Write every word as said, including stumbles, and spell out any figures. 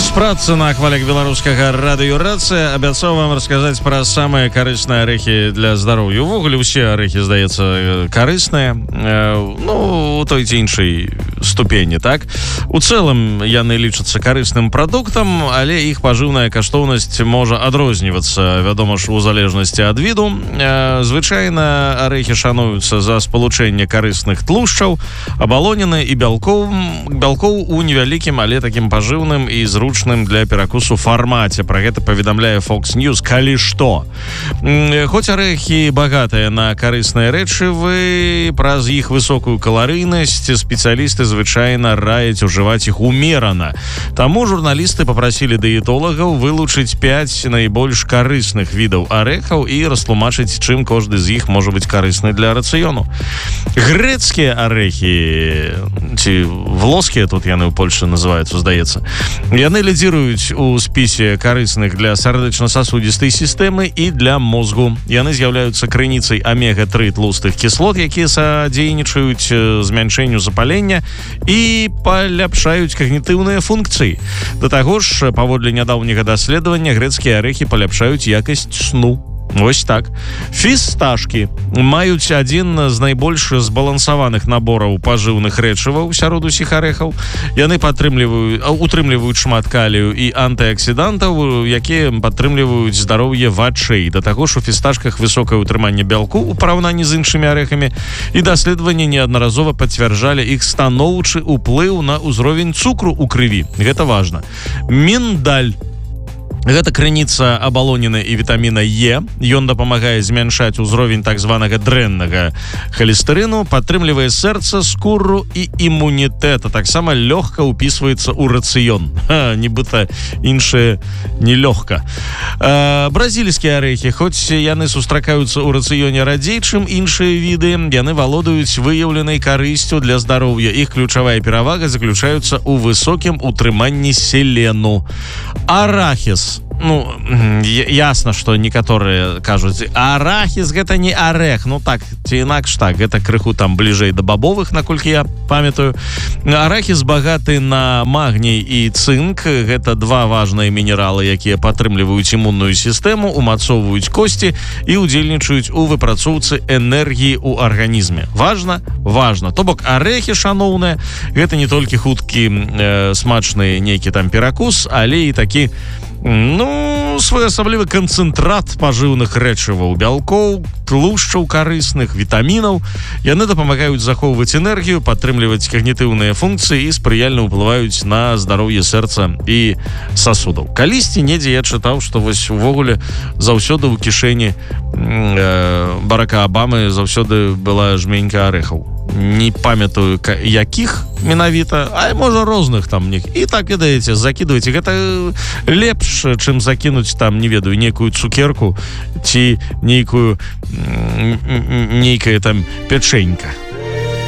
Праца на хвалях беларускага радыёрацыя. Абяцаў вам расказаць пра самыя карысныя арэхі для здароўя. Увогуле ўсе арэхі, здаецца, карысныя, ну, у той ці іншай ступені, так? У цэлым яны лічацца карысным прадуктам, але іх пажыўная каштоўнасць можа адрознівацца, вядома ж, у залежнасці ад віду. Звычайна арэхі шануюцца за спалучэнне карысных тлушчаў, абалоніны і бялкоў, бялкоў у невялікім, але такім пажыўным і зручным для перакусу фармаце. Пра гэта паведамляе Fox News, калі што. Хоць арэхі багатыя на карысныя рэчывы, праз іх высокую каларыйнасць спецыялісты звычайна раяць ужываць іх умерана. Таму журналісты папрасілі дыетолагаў вылучыць пяць найбольш карысных відаў арэхаў і растлумачыць, чым кожны з іх можа быць карысны для рацыёну. Грэцкія арэхі, ці влоскія, тут яны ў Польшы называюцца, здаецца, яны лідзіруюць у спісе карысных для сардэчна-сасудзістай сістэмы і для мозгу. Яны з'яўляюцца крыніцай омега тры тлустых кіслот, якія садзейнічаюць змяншэнню запалення і паляпшаюць когнітыўныя функцыі. Да таго ж, паводле нядаўняга даследавання, грэцкія арэхі паляпшаюць якасць сну. Вось так. Фісташкі маюць адзін з найбольш збалансаваных набораў пажыўных рэчываў сярод усіх арэхаў. Яны падтрымліваюць, утрымліваюць шмат калію і антыаксідантаў, якія падтрымліваюць здароўе вачэй. Да таго ж, у фісташках высокае ўтрыманне бялку ў параўнанні з іншымі арэхамі, і даследаванні неаднаразова пацвярджалі іх станоўчы ўплыў на ўзровень цукру ў крыві. Гэта важна. Міндаль. Гэта крыніца абалоніны і вітаміна Е. Ён дапамагае змяншаць узровень так званага дрэннага халестэрыну, падтрымлівае сэрца, скуру і імунітэт, а таксама лёгка ўпісваецца ў рацыён. Ха, нібыта іншае нелёгка. Э, бразільскія арэхі, хоць яны сустракаюцца ў рацыёне радзей, чым іншыя віды, яны валодаюць выяўленай карысцю для здароўя. Іх ключавая перавага заключаюцца ў высокім утрыманні селену. Арахіс. Ну, ясна, што некаторыя кажуць, арахіс гэта не арэх. Ну так, ці інакш так, гэта крыху там бліжэй да бабовых, наколькі я памятаю. Арахіс багаты на магній і цынк. Гэта два важныя мінералы, якія падтрымліваюць імунную сістэму, умацоўваюць косці і удзельнічаюць у выпрацоўцы энергіі ў арганізме. Важна? Важна. То бок арэхі, шаноўныя, гэта не толькі хуткі э, смачны нейкі там перакус, але і такі, ну, своеасаблівы канцэнтрат пажыўных рэчываў, бялкоў, тлушчаў карысных, вітамінаў. Яны дапамагаюць захоўваць энергію, падтрымліваць когнітыўныя функцыі і спрыяльна ўплываюць на здароўе сэрца і сасудаў. Калісьці недзе я чытаў, што вось увогуле заўсёды ў кішэні э, Барака Абамы заўсёды была жменька арэхаў. Не памятаю, якіх менавіта, а можа розных там них. І так, ведаеце, закидываеце. Гэта лепш, чым закінуць там, не ведаю, нейкую цукерку ці нейкую нейкая там пячэнька.